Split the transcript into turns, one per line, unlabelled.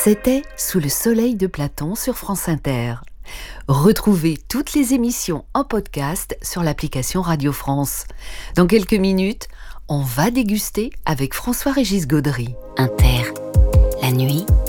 C'était Sous le soleil de Platon sur France Inter. Retrouvez toutes les émissions en podcast sur l'application Radio France. Dans quelques minutes, on va déguster avec François-Régis Gaudry.
Inter, la nuit